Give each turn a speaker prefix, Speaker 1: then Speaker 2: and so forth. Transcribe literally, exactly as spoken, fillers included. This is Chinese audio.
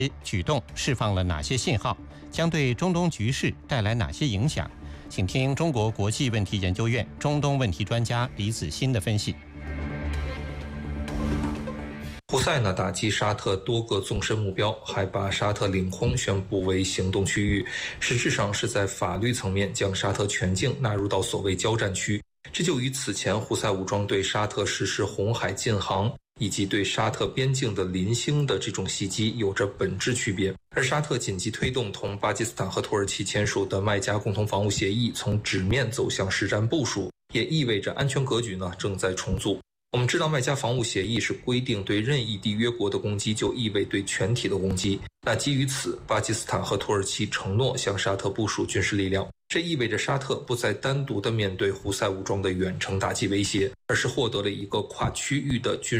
Speaker 1: 举动释放了哪些信号，将对中东局势带来哪些影响？请听中国国际问题研究院中东问题专家李子欣的分析。
Speaker 2: 胡塞呢打击沙特多个纵深目标，还把沙特领空宣布为行动区域，实质上是在法律层面将沙特全境纳入到所谓交战区。这就与此前胡塞武装对沙特实施红海禁航以及对沙特边境的零星的这种袭击有着本质区别。而沙特紧急推动同巴基斯坦和土耳其签署的麦加共同防务协议从纸面走向实战部署，也意味着安全格局呢正在重组。我们知道麦加防务协议是规定对任意缔约国的攻击就意味对全体的攻击，那基于此，巴基斯坦和土耳其承诺向沙特部署军事力量，这意味着沙特不再单独的面对胡塞武装的远程打击威胁，而是获得了一个跨区域的军